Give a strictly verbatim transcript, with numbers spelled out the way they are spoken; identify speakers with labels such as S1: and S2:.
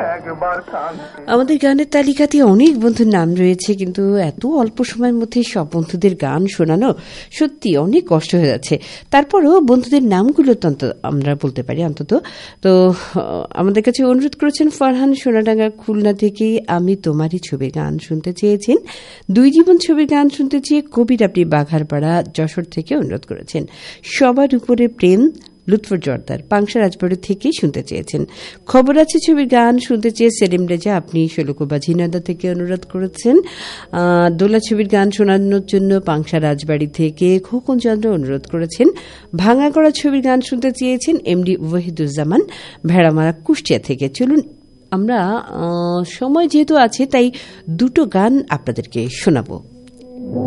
S1: আমাদের গানের তালিকাতে অনেক বন্ধুর নাম রয়েছে, কিন্তু এত অল্প সময়ের মধ্যে সব বন্ধুদের গান শোনানো সত্যি অনেক কষ্ট হয়ে যাচ্ছে। তারপরও বন্ধুদের নামগুলো তো আমরা বলতে পারি অন্তত। তো আমাদের কাছে অনুরোধ করেছেন ফারহান সোনাডাঙ্গা খুলনা থেকে, আমি তোমারই ছবির গান শুনতে চেয়েছেন। দুই জীবন ছবির গান শুনতে চেয়ে কবির আপনি বাঘারপাড়া যশোর থেকে অনুরোধ করেছেন। সবার উপরে প্রেম লুৎফর জর্দার পাংশা রাজবাড়ি থেকে শুনতে চেয়েছেন। খবর আছে ছবির গান শুনতে চেয়ে সেলিম রেজা আপনি ষোলকুবা ঝিনাইদহ থেকে অনুরোধ করেছেন। দোলা ছবির গান শোনানোর জন্য পাংশা রাজবাড়ি থেকে খোকন চন্দ্র অনুরোধ করেছেন। ভাঙাগড়া ছবির গান শুনতে চেয়েছেন এমডি ওয়াহিদুজ্জামান ভেড়ামারা কুষ্টিয়া থেকে। চলুন আমরা সময় যেহেতু আছে তাই দুটো গান আপনাদেরকে শোনাবো।